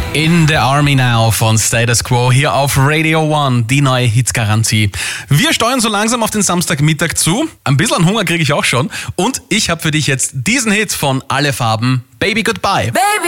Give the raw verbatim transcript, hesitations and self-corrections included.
In the Army Now von Status Quo hier auf Radio One, die neue Hitsgarantie. Wir steuern so langsam auf den Samstagmittag zu. Ein bisschen Hunger kriege ich auch schon. Und ich habe für dich jetzt diesen Hit von Alle Farben, Baby Goodbye. Baby.